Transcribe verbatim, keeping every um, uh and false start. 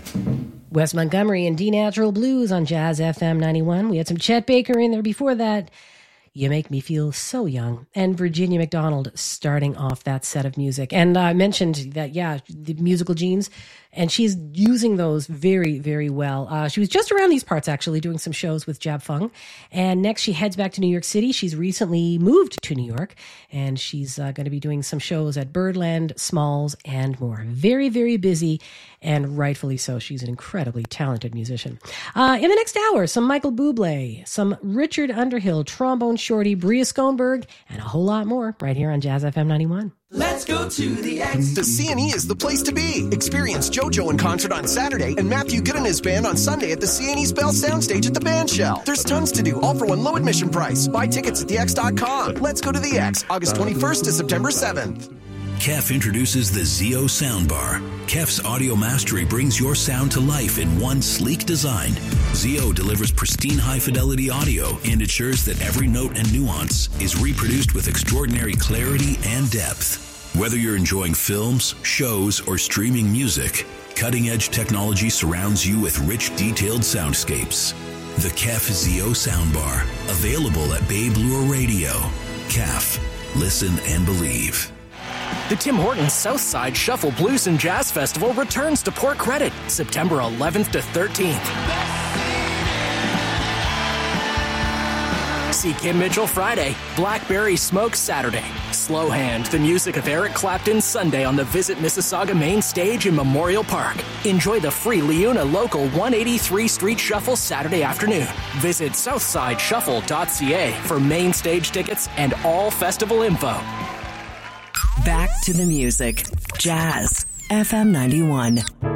Wes Montgomery and D Natural Blues on Jazz F M ninety-one. We had some Chet Baker in there before that. You Make Me Feel So Young, and Virginia McDonald starting off that set of music. And I mentioned that, yeah, the musical genes, and she's using those very, very well. Uh, she was just around these parts, actually, doing some shows with Jab Fung. And next she heads back to New York City. She's recently moved to New York, and she's uh, going to be doing some shows at Birdland, Smalls, and more. Very, very busy, and rightfully so. She's an incredibly talented musician. Uh, in the next hour, some Michael Bublé, some Richard Underhill, trombone shorty, Bria Schoenberg, and a whole lot more right here on Jazz F M ninety-one. Let's go to the X. The C and E is the place to be. Experience JoJo in concert on Saturday and Matthew Good and his band on Sunday at the C and E's Bell Soundstage at the Band Shell. There's tons to do, all for one low admission price. Buy tickets at the X dot com. Let's go to the X, August twenty-first to September seventh. K E F introduces the Zeo Soundbar. K E F's audio mastery brings your sound to life in one sleek design. Zeo delivers pristine high-fidelity audio and ensures that every note and nuance is reproduced with extraordinary clarity and depth. Whether you're enjoying films, shows, or streaming music, cutting-edge technology surrounds you with rich, detailed soundscapes. The K E F Zeo Soundbar, available at Babe Lure Radio. K E F. Listen and believe. The Tim Hortons Southside Shuffle Blues and Jazz Festival returns to Port Credit, September eleventh to thirteenth. See Kim Mitchell Friday, Blackberry Smoke Saturday, Slow Hand, the music of Eric Clapton Sunday on the Visit Mississauga main stage in Memorial Park. Enjoy the free Leuna Local one eighty-three Street Shuffle Saturday afternoon. Visit southside shuffle dot c a for main stage tickets and all festival info. Back to the music. Jazz F M ninety-one.